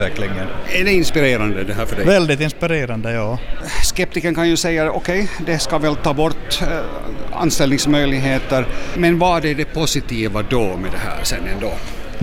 utvecklingen. Är det inspirerande det här för dig? Väldigt inspirerande, ja. Skeptiken kan ju säga okej, det ska väl ta bort anställningsmöjligheter, men vad är det positiva då med det här sen ändå?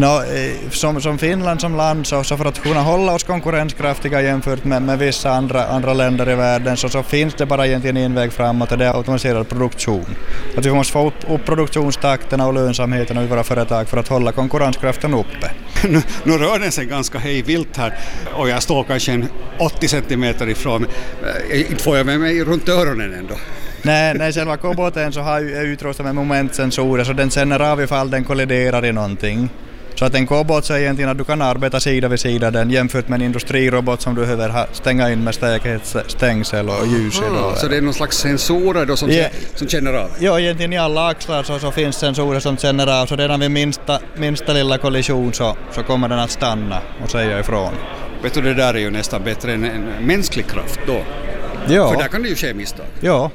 Som Finland som land så för att kunna hålla oss konkurrenskraftiga jämfört med vissa andra länder i världen så finns det bara egentligen en väg framåt och det är automatiserad produktion. Att vi måste få upp produktionstakterna och lönsamheten i våra företag för att hålla konkurrenskraften uppe. Nu rör den sig ganska hejvilt här och jag står kanske 80 centimeter ifrån. Inte får jag med mig runt öronen ändå. Nej, själva koboten så har ju utrustat med momentsensorer så den känner av ifall den kolliderar i någonting. Så att en kobot så är egentligen att du kan arbeta sida vid sida den jämfört med en industrirobot som du behöver stänga in med säkerhetsstängsel och ljus. Så det är någon slags sensorer då som känner av? Ja, egentligen i alla axlar så finns sensorer som känner av så redan vid minsta lilla kollision så kommer den att stanna och säga ifrån. Vet du, det där är ju nästan bättre än en mänsklig kraft då. Ja. För där kan det ju ske misstag. Ja.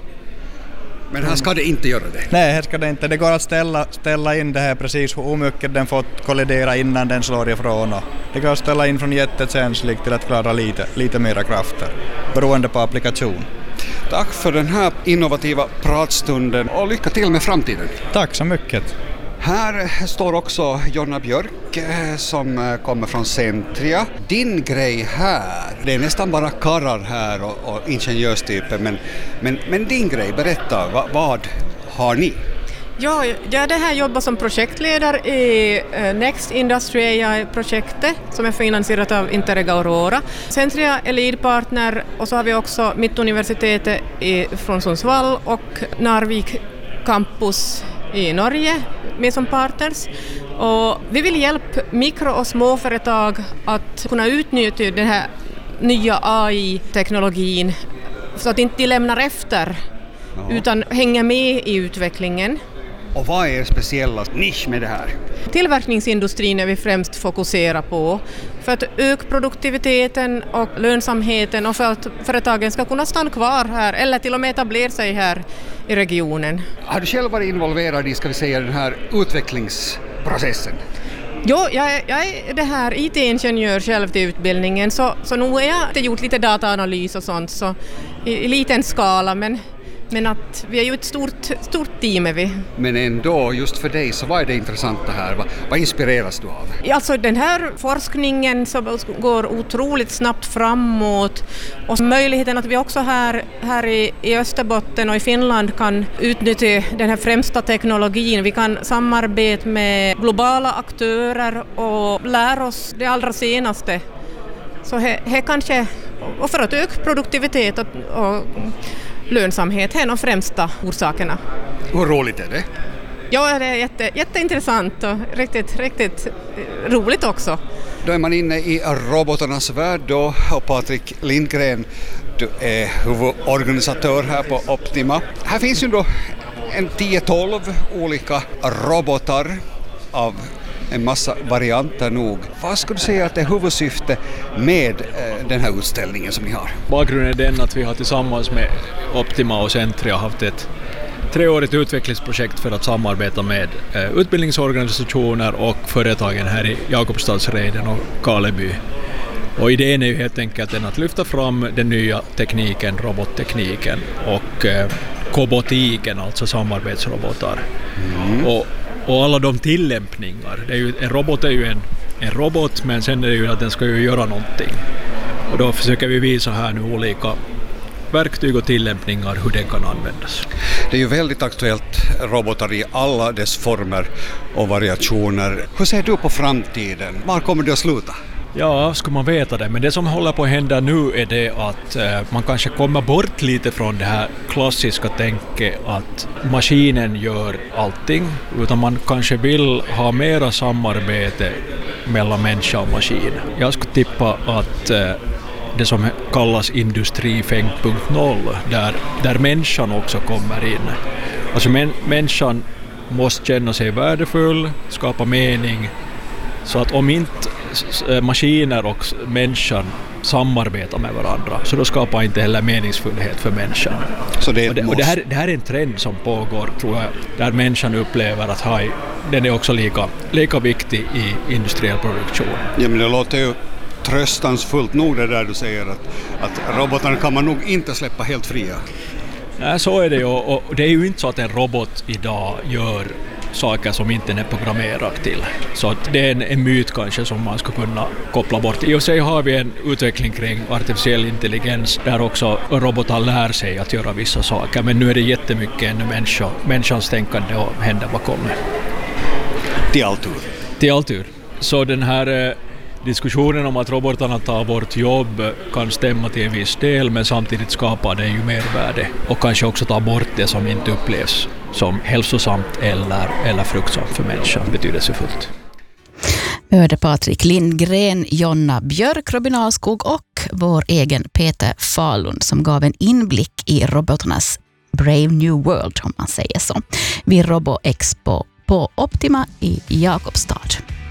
Men här ska det inte göra det. Nej, här ska det inte. Det går att ställa in det här precis hur mycket den fått kollidera innan den slår ifrån. Det går att ställa in från jättekänsligt till att klara lite mera krafter, beroende på applikation. Tack för den här innovativa pratstunden och lycka till med framtiden. Tack så mycket. Här står också Jonna Björk som kommer från Centria. Din grej här, det är nästan bara karrar här och ingenjörstyper, men din grej, berätta, vad har ni? Ja, jag det här jobbar som projektledare i Next Industry AI-projektet som är finansierat av Interreg Aurora. Centria är leadpartner och så har vi också Mittuniversitetet från Sundsvall och Narvik campus i Norge med som partners. Och vi vill hjälpa mikro- och småföretag att kunna utnyttja den här nya AI-teknologin så att inte de lämnar efter utan hänger med i utvecklingen. Och vad är speciella nisch med det här? Tillverkningsindustrin är vi främst fokuserar på för att öka produktiviteten och lönsamheten och för att företagen ska kunna stanna kvar här eller till och med etablera sig här i regionen. Har du själv varit involverad i, ska vi säga, den här utvecklingsprocessen? Jo, jag är det här IT-ingenjör själv till utbildningen så nu har jag gjort lite dataanalys och sånt så i liten skala men att vi är ju ett stort team är vi. Men ändå, just för dig, så vad är det intressanta här? Vad inspireras du av? Alltså den här forskningen så går otroligt snabbt framåt och möjligheten att vi också här i Österbotten och i Finland kan utnyttja den här främsta teknologin. Vi kan samarbeta med globala aktörer och lära oss det allra senaste. Så här kanske, och för att öka produktivitet och lönsamhet är de främsta orsakerna. Hur roligt är det? Ja, det är jätteintressant och riktigt roligt också. Då är man inne i robotarnas värld då, och Patrik Lindgren, du är huvudorganisatör här på Optima. Här finns ju då en 10-12 olika robotar av en massa varianter nog. Vad skulle du säga att det är huvudsyfte med den här utställningen som ni har? Bakgrunden är den att vi har tillsammans med Optima och Centria haft ett 3-årigt utvecklingsprojekt för att samarbeta med utbildningsorganisationer och företagen här i Jakobstadsreden och Karleby. Och idén är ju helt enkelt att lyfta fram den nya tekniken, robottekniken och kobotiken, alltså samarbetsrobotar. Och alla de tillämpningar. En robot är ju en robot, men sen är det ju att den ska ju göra någonting. Och då försöker vi visa här nu olika verktyg och tillämpningar hur den kan användas. Det är ju väldigt aktuellt, robotar i alla dess former och variationer. Hur ser du på framtiden? Var kommer det att sluta? Ja, ska man veta det. Men det som håller på att hända nu är det att man kanske kommer bort lite från det här klassiska tänket att maskinen gör allting. Utan man kanske vill ha mera samarbete mellan människa och maskin. Jag skulle tippa att det som kallas industri 5.0 där människan också kommer in. Alltså människan måste känna sig värdefull, skapa mening. Så att om inte maskiner och människan samarbetar med varandra så då skapar inte heller meningsfullhet för människan. Så det här är en trend som pågår, tror jag, där människan upplever att den är också lika viktig i industriell produktion. Ja, men det låter ju tröstansfullt nog det där du säger att robotarna kan man nog inte släppa helt fria. Nej, så är det ju, och det är ju inte så att en robot idag gör saker som inte är programmerad till. Så att det är en myt kanske som man ska kunna koppla bort. I och sig har vi en utveckling kring artificiell intelligens där också robotar lär sig att göra vissa saker, men nu är det jättemycket ännu människans tänkande och händer bakom. Till alltur. Så den här diskussionen om att robotarna tar bort jobb kan stämma till en viss del, men samtidigt skapar det ju mervärde och kanske också tar bort det som inte upplevs som hälsosamt eller fruktsamt för människan, betydelsefullt. Vi hörde Patrik Lindgren, Jonna Björk, Robin Alskog och vår egen Peter Falund som gav en inblick i robotarnas Brave New World, om man säger så, vid RoboExpo på Optima i Jakobstad.